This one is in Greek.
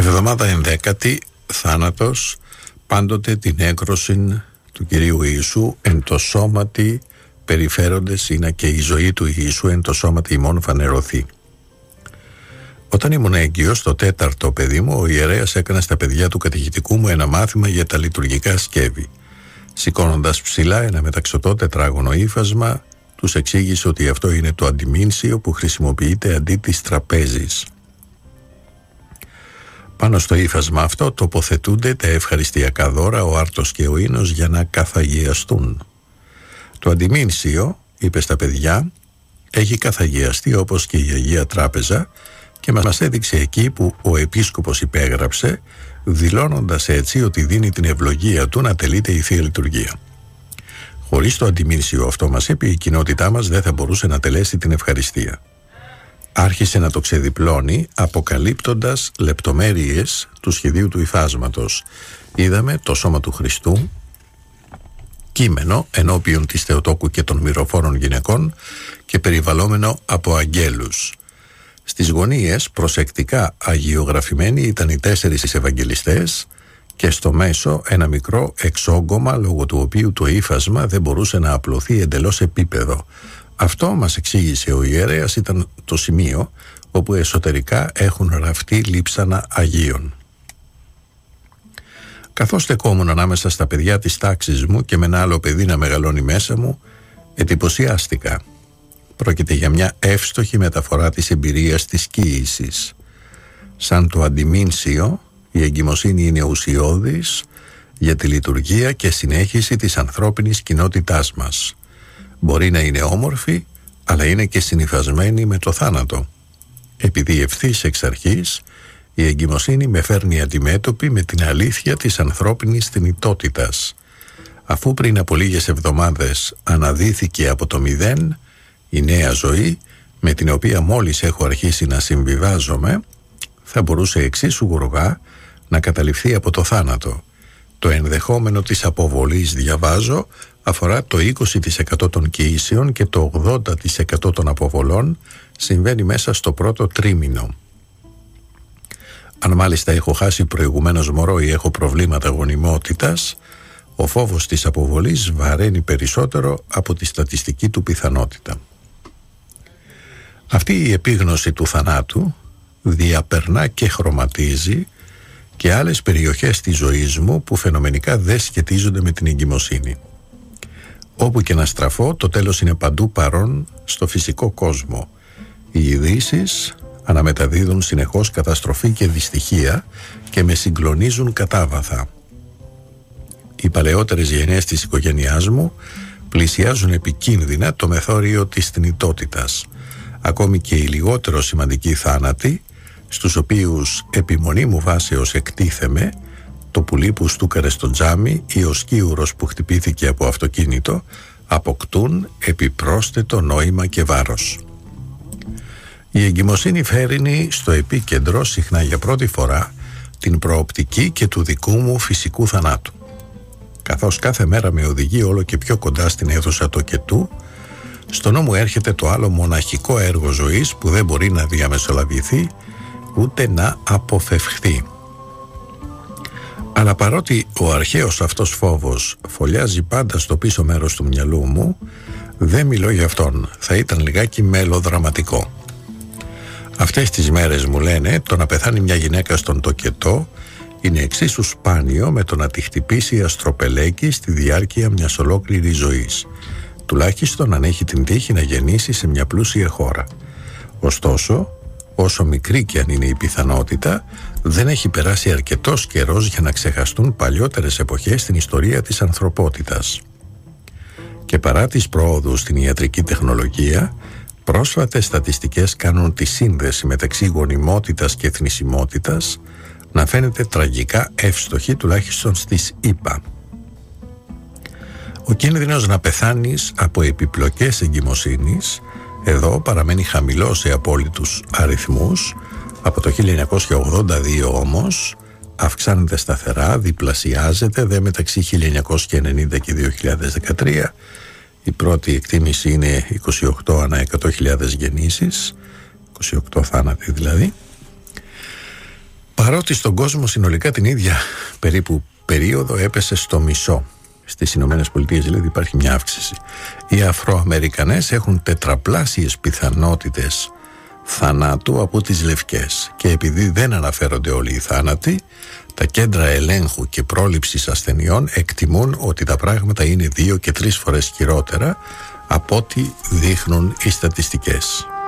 Εβδομάδα 11η, θάνατος, πάντοτε την έκρωση του Κυρίου Ιησού, εν το σώματι περιφέροντες είναι και η ζωή του Ιησού εν το σώματι ημών φανερωθεί. Όταν ήμουν έγκυος, στο 4ο παιδί μου, ο ιερέας έκανε στα παιδιά του κατηχητικού μου ένα μάθημα για τα λειτουργικά σκεύη. Σηκώνοντας ψηλά ένα μεταξωτό τετράγωνο ύφασμα, τους εξήγησε ότι αυτό είναι το αντιμήνσιο που χρησιμοποιείται αντί της τραπέζης. Πάνω στο ύφασμα αυτό τοποθετούνται τα ευχαριστιακά δώρα, ο άρτος και ο ίνος, για να καθαγιαστούν. Το αντιμήνσιο, είπε στα παιδιά, έχει καθαγιαστεί όπως και η Αγία Τράπεζα και μας έδειξε εκεί που ο επίσκοπος υπέγραψε, δηλώνοντας έτσι ότι δίνει την ευλογία του να τελείται η Θεία Λειτουργία. Χωρίς το αντιμήνσιο αυτό, μας είπε, η κοινότητά μας δεν θα μπορούσε να τελέσει την ευχαριστία. Άρχισε να το ξεδιπλώνει, αποκαλύπτοντας λεπτομέρειες του σχεδίου του υφάσματος. Είδαμε το σώμα του Χριστού, κείμενο ενώπιον της Θεοτόκου και των μυροφόρων γυναικών και περιβαλλόμενο από αγγέλους. Στις γωνίες, προσεκτικά αγιογραφημένοι, ήταν οι 4 Ευαγγελιστές και στο μέσο ένα μικρό εξόγκωμα, λόγω του οποίου το ύφασμα δεν μπορούσε να απλωθεί εντελώς επίπεδο. Αυτό, μας εξήγησε ο ιερέας, ήταν το σημείο όπου εσωτερικά έχουν ραφτεί λείψανα Αγίων. Καθώς στεκόμουν ανάμεσα στα παιδιά της τάξης μου και με ένα άλλο παιδί να μεγαλώνει μέσα μου, εντυπωσιάστηκα. Πρόκειται για μια εύστοχη μεταφορά της εμπειρίας της κοίησης. Σαν το αντιμήνσιο, η εγκυμοσύνη είναι ουσιώδης για τη λειτουργία και συνέχιση της ανθρώπινης κοινότητάς μας. Μπορεί να είναι όμορφη, αλλά είναι και συνυφασμένη με το θάνατο. Επειδή ευθύς εξ αρχής, η εγκυμοσύνη με φέρνει αντιμέτωπη με την αλήθεια της ανθρώπινης θνητότητας. Αφού πριν από λίγες εβδομάδες αναδύθηκε από το μηδέν η νέα ζωή, με την οποία μόλις έχω αρχίσει να συμβιβάζομαι, θα μπορούσε εξίσου γοργά να καταληφθεί από το θάνατο. Το ενδεχόμενο της αποβολής, διαβάζω, αφορά το 20% των κοίησεων και το 80% των αποβολών συμβαίνει μέσα στο πρώτο τρίμηνο. Αν μάλιστα έχω χάσει προηγουμένως μωρό ή έχω προβλήματα γονιμότητας, ο φόβος της αποβολής βαραίνει περισσότερο από τη στατιστική του πιθανότητα. Αυτή η επίγνωση του θανάτου διαπερνά και χρωματίζει και άλλες περιοχές της ζωής μου που φαινομενικά δεν σχετίζονται με την εγκυμοσύνη. Όπου και να στραφώ, το τέλος είναι παντού παρόν στο φυσικό κόσμο. Οι ειδήσεις αναμεταδίδουν συνεχώς καταστροφή και δυστυχία και με συγκλονίζουν κατάβαθα. Οι παλαιότερες γενιές της οικογένειάς μου πλησιάζουν επικίνδυνα το μεθόριο της θνητότητας. Ακόμη και οι λιγότερο σημαντικοί θάνατοι, στους οποίους επιμονή μου βάσεως εκτίθεμαι, το πουλί που στούκαρε στο τζάμι ή ο σκίουρος που χτυπήθηκε από αυτοκίνητο, αποκτούν επιπρόσθετο νόημα και βάρος. Η εγκυμοσύνη φέρνει στο επίκεντρο, συχνά για πρώτη φορά, την προοπτική και του δικού μου φυσικού θανάτου. Καθώς κάθε μέρα με οδηγεί όλο και πιο κοντά στην αίθουσα τοκετού, στο νου μου έρχεται το άλλο μοναχικό έργο ζωής που δεν μπορεί να διαμεσολαβηθεί ούτε να αποφευχθεί. Αλλά παρότι ο αρχαίος αυτός φόβος φωλιάζει πάντα στο πίσω μέρος του μυαλού μου, δεν μιλώ για αυτόν, θα ήταν λιγάκι μελοδραματικό. Αυτές τις μέρες μου λένε το να πεθάνει μια γυναίκα στον τοκετό είναι εξίσου σπάνιο με το να τη χτυπήσει αστροπελέκι στη διάρκεια μιας ολόκληρης ζωής, τουλάχιστον αν έχει την τύχη να γεννήσει σε μια πλούσια χώρα. Ωστόσο, όσο μικρή και αν είναι η πιθανότητα, δεν έχει περάσει αρκετός καιρός για να ξεχαστούν παλιότερες εποχές στην ιστορία της ανθρωπότητας. Και παρά τις προόδους στην ιατρική τεχνολογία, πρόσφατες στατιστικές κάνουν τη σύνδεση μεταξύ γονιμότητας και θνησιμότητας να φαίνεται τραγικά εύστοχη, τουλάχιστον στις ΗΠΑ. Ο κίνδυνος να πεθάνεις από επιπλοκές εγκυμοσύνης εδώ παραμένει χαμηλό σε απόλυτους αριθμούς. Από το 1982 όμως αυξάνεται σταθερά, διπλασιάζεται, δε μεταξύ 1990 και 2013. Η πρώτη εκτίμηση είναι 28 ανά 100.000 γεννήσεις, 28 θάνατοι δηλαδή. Παρότι στον κόσμο συνολικά την ίδια περίπου περίοδο έπεσε στο μισό. Στις Ηνωμένες Πολιτείες δηλαδή υπάρχει μια αύξηση. Οι Αφροαμερικανές έχουν τετραπλάσιες πιθανότητες θανάτου από τις λευκές, και επειδή δεν αναφέρονται όλοι οι θάνατοι, τα κέντρα ελέγχου και πρόληψης ασθενειών εκτιμούν ότι τα πράγματα είναι 2 και 3 φορές χειρότερα από ό,τι δείχνουν οι στατιστικές.